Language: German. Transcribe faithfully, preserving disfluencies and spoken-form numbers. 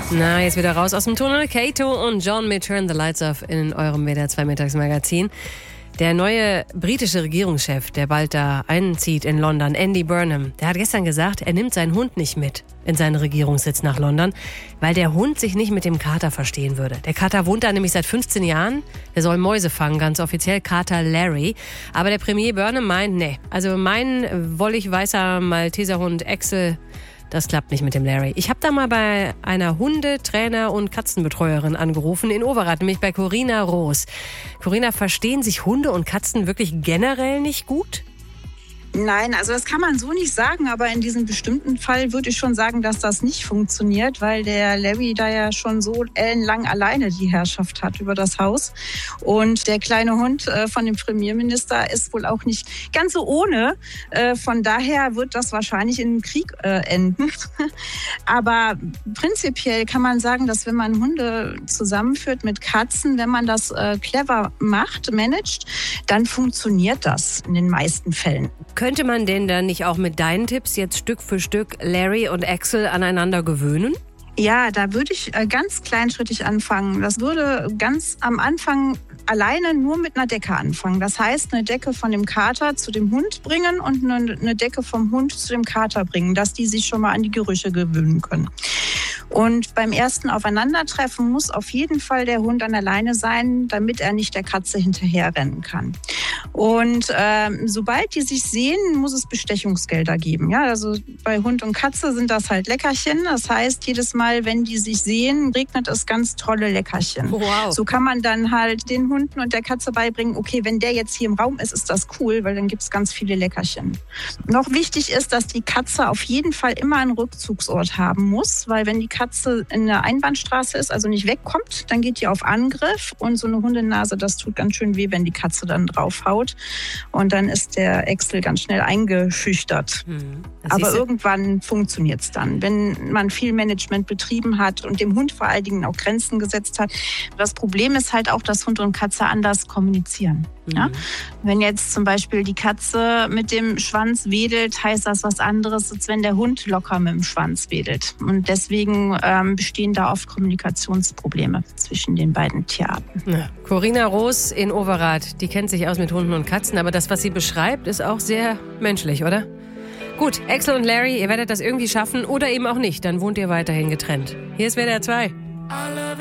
Na, jetzt wieder raus aus dem Tunnel. Kato und John mit Turn the Lights Off in eurem W D R zwei Mittagsmagazin. Der neue britische Regierungschef, der bald da einzieht in London, Andy Burnham, der hat gestern gesagt, er nimmt seinen Hund nicht mit in seinen Regierungssitz nach London, weil der Hund sich nicht mit dem Kater verstehen würde. Der Kater wohnt da nämlich seit fünfzehn Jahren. Der soll Mäuse fangen, ganz offiziell, Kater Larry. Aber der Premier Burnham meint, nee, also mein wollig weißer Malteserhund Axel, das klappt nicht mit dem Larry. Ich habe da mal bei einer Hunde-, Trainer- und Katzenbetreuerin angerufen in Overath, nämlich bei Corinna Roos. Corinna, verstehen sich Hunde und Katzen wirklich generell nicht gut? Nein, also das kann man so nicht sagen, aber in diesem bestimmten Fall würde ich schon sagen, dass das nicht funktioniert, weil der Larry da ja schon so ellenlang alleine die Herrschaft hat über das Haus. Und der kleine Hund äh, von dem Premierminister ist wohl auch nicht ganz so ohne. Äh, von daher wird das wahrscheinlich in einem Krieg äh, enden. Aber prinzipiell kann man sagen, dass wenn man Hunde zusammenführt mit Katzen, wenn man das äh, clever macht, managt, dann funktioniert das in den meisten Fällen. Könnte man denn dann nicht auch mit deinen Tipps jetzt Stück für Stück Larry und Axel aneinander gewöhnen? Ja, da würde ich ganz kleinschrittig anfangen. Das würde ganz am Anfang alleine nur mit einer Decke anfangen. Das heißt, eine Decke von dem Kater zu dem Hund bringen und eine Decke vom Hund zu dem Kater bringen, dass die sich schon mal an die Gerüche gewöhnen können. Und beim ersten Aufeinandertreffen muss auf jeden Fall der Hund an der Leine sein, damit er nicht der Katze hinterherrennen kann. Und ähm, sobald die sich sehen, muss es Bestechungsgelder geben. Ja, also bei Hund und Katze sind das halt Leckerchen. Das heißt, jedes Mal, wenn die sich sehen, regnet es ganz tolle Leckerchen. Wow. So kann man dann halt den Hunden und der Katze beibringen, okay, wenn der jetzt hier im Raum ist, ist das cool, weil dann gibt es ganz viele Leckerchen. Noch wichtig ist, dass die Katze auf jeden Fall immer einen Rückzugsort haben muss, weil wenn die Katze in der Einbahnstraße ist, also nicht wegkommt, dann geht die auf Angriff und so eine Hundenase, das tut ganz schön weh, wenn die Katze dann draufhaut und dann ist der Axel ganz schnell eingeschüchtert. Mhm. Aber irgendwann funktioniert es dann, wenn man viel Management betrieben hat und dem Hund vor allen Dingen auch Grenzen gesetzt hat. Das Problem ist halt auch, dass Hund und Katze anders kommunizieren. Mhm. Ja? Wenn jetzt zum Beispiel die Katze mit dem Schwanz wedelt, heißt das was anderes, als wenn der Hund locker mit dem Schwanz wedelt. Und deswegen ähm, bestehen da oft Kommunikationsprobleme zwischen den beiden Tierarten. Ja. Corinna Roos in Overath, die kennt sich aus mit Hunden und Katzen, aber das, was sie beschreibt, ist auch sehr menschlich, oder? Gut, Axel und Larry, ihr werdet das irgendwie schaffen oder eben auch nicht, dann wohnt ihr weiterhin getrennt. Hier ist W D R zwei.